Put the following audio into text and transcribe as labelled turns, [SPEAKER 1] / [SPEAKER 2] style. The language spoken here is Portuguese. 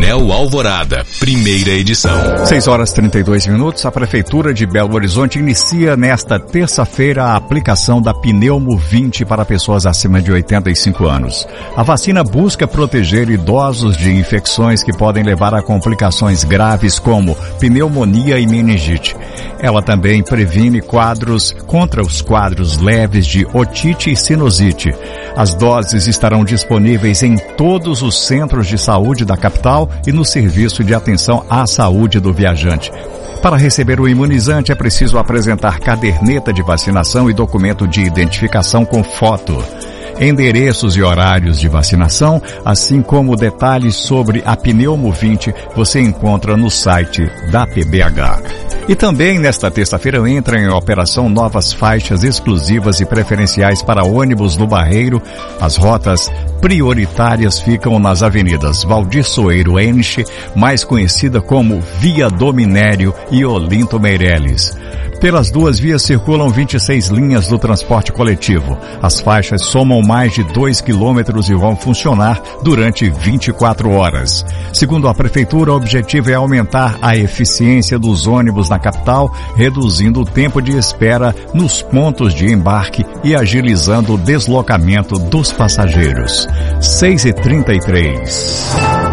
[SPEAKER 1] Anel Alvorada, primeira edição.
[SPEAKER 2] 6h32. A Prefeitura de Belo Horizonte inicia nesta terça-feira a aplicação da Pneumo 20 para pessoas acima de 85 anos. A vacina busca proteger idosos de infecções que podem levar a complicações graves como pneumonia e meningite. Ela também previne contra os quadros leves de otite e sinusite. As doses estarão disponíveis em todos os centros de saúde da capital e no serviço de atenção à saúde do viajante. Para receber o imunizante é preciso apresentar caderneta de vacinação e documento de identificação com foto. Endereços e horários de vacinação, assim como detalhes sobre a Pneumo 20, você encontra no site da PBH. E também nesta terça-feira entram em operação novas faixas exclusivas e preferenciais para ônibus no Barreiro. As rotas prioritárias ficam nas avenidas Valdir Soeiro Enche, mais conhecida como Via do Minério, e Olinto Meireles. Pelas duas vias circulam 26 linhas do transporte coletivo. As faixas somam mais de 2 quilômetros e vão funcionar durante 24 horas. Segundo a Prefeitura, o objetivo é aumentar a eficiência dos ônibus na capital, reduzindo o tempo de espera nos pontos de embarque e agilizando o deslocamento dos passageiros. 6h33.